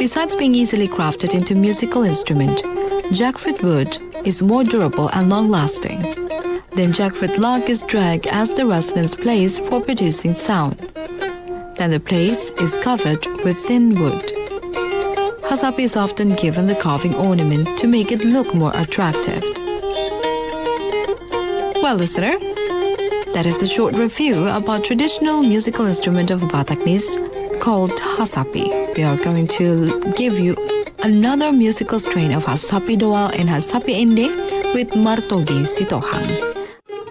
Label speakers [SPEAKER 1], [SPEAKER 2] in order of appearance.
[SPEAKER 1] Besides being easily crafted into musical instrument, jackfruit wood is more durable and long-lasting. Then jackfruit log is dragged as the resonance plays for producing sound. Then the place is covered with thin wood. Hasapi is often given the carving ornament to make it look more attractive. Well, listener, that is a short review about traditional musical instrument of Bataknis called hasapi. We are going to give you another musical strain of Hasapi Doal and Hasapi Ende with Martogi Sitohang.